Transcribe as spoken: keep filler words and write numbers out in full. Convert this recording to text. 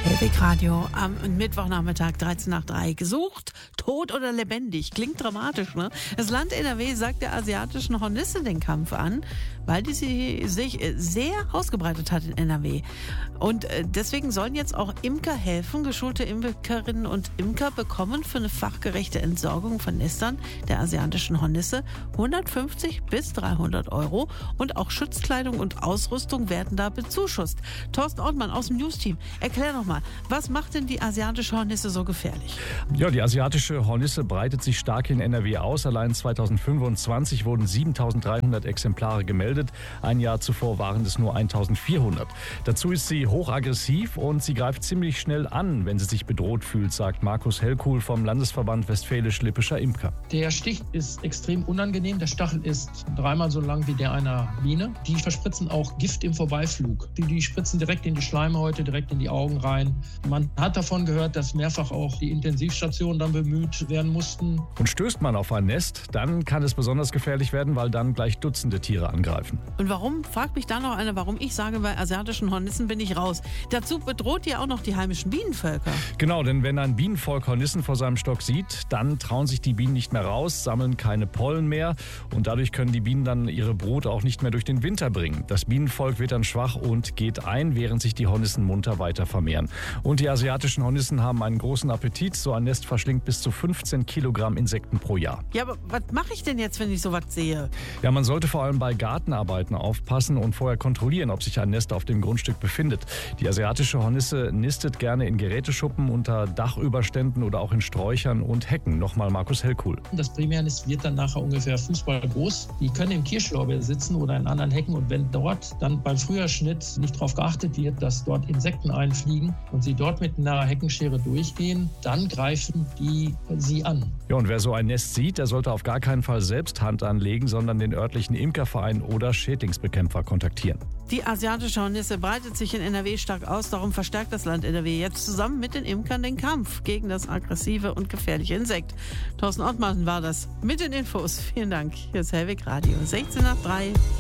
Hellwig Radio am Mittwochnachmittag dreizehn nach drei. Gesucht, tot oder lebendig. Klingt dramatisch, ne? Das Land N R W sagt der asiatischen Hornisse den Kampf an, weil die sie sich sehr ausgebreitet hat in N R W. Und deswegen sollen jetzt auch Imker helfen. Geschulte Imkerinnen und Imker bekommen für eine fachgerechte Entsorgung von Nestern der asiatischen Hornisse hundertfünfzig bis dreihundert Euro. Und auch Schutzkleidung und Ausrüstung werden da bezuschusst. Thorsten Ortmann aus dem News-Team, erklär doch mal, was macht denn die asiatische Hornisse so gefährlich? Ja, die asiatische Hornisse breitet sich stark in N R W aus. Allein zweitausendfünfundzwanzig wurden siebentausenddreihundert Exemplare gemeldet. Ein Jahr zuvor waren es nur eintausendvierhundert. Dazu ist sie hochaggressiv und sie greift ziemlich schnell an, wenn sie sich bedroht fühlt, sagt Markus Hellkuhl vom Landesverband Westfälisch-Lippischer Imker. Der Stich ist extrem unangenehm. Der Stachel ist dreimal so lang wie der einer Biene. Die verspritzen auch Gift im Vorbeiflug. Die, die spritzen direkt in die Schleimhäute, direkt in die Augen rein. Man hat davon gehört, dass mehrfach auch die Intensivstationen dann bemüht werden mussten. Und stößt man auf ein Nest, dann kann es besonders gefährlich werden, weil dann gleich Dutzende Tiere angreifen. Und warum, fragt mich da noch einer, warum ich sage, bei asiatischen Hornissen bin ich raus. Dazu bedroht ja auch noch die heimischen Bienenvölker. Genau, denn wenn ein Bienenvolk Hornissen vor seinem Stock sieht, dann trauen sich die Bienen nicht mehr raus, sammeln keine Pollen mehr und dadurch können die Bienen dann ihre Brut auch nicht mehr durch den Winter bringen. Das Bienenvolk wird dann schwach und geht ein, während sich die Hornissen munter weiter vermehren. Und die asiatischen Hornissen haben einen großen Appetit. So ein Nest verschlingt bis zu fünfzehn Kilogramm Insekten pro Jahr. Ja, aber was mache ich denn jetzt, wenn ich sowas sehe? Ja, man sollte vor allem bei Gartenarbeiten aufpassen und vorher kontrollieren, ob sich ein Nest auf dem Grundstück befindet. Die asiatische Hornisse nistet gerne in Geräteschuppen, unter Dachüberständen oder auch in Sträuchern und Hecken. Nochmal Markus Hellkuhl. Das Primärnest wird dann nachher ungefähr fußballgroß. Die können im Kirschlorbeer sitzen oder in anderen Hecken und wenn dort dann beim Frühjahrsschnitt nicht darauf geachtet wird, dass dort Insekten einfliegen und sie dort mit einer Heckenschere durchgehen, dann greifen die sie an. Ja, und wer so ein Nest sieht, der sollte auf gar keinen Fall selbst Hand anlegen, sondern den örtlichen Imkerverein oder Schädlingsbekämpfer kontaktieren. Die asiatische Hornisse breitet sich in N R W stark aus, darum verstärkt das Land N R W jetzt zusammen mit den Imkern den Kampf gegen das aggressive und gefährliche Insekt. Thorsten Ortmann war das mit den Infos. Vielen Dank. Hier ist Hellwig Radio, sechzehn nach drei.